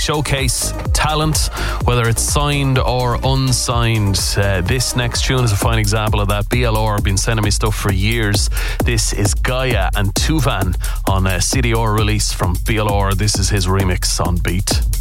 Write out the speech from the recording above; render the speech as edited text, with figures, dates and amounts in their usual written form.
showcase talent, whether it's signed or unsigned. This next tune is a fine example of that. BLR have been sending me stuff for years. This is Gaia and Tuvan on a CDR release from BLR. This is his remix on Beat.